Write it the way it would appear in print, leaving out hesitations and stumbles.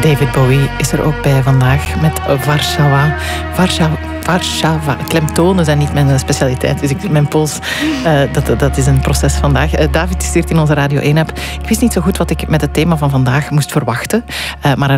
David Bowie is er ook bij vandaag met Warszawa. Warszawa. Klemtonen zijn niet mijn specialiteit, dus mijn pols, dat is een proces vandaag. David stuurt in onze Radio 1-app. Ik wist niet zo goed wat ik met het thema van vandaag moest verwachten, maar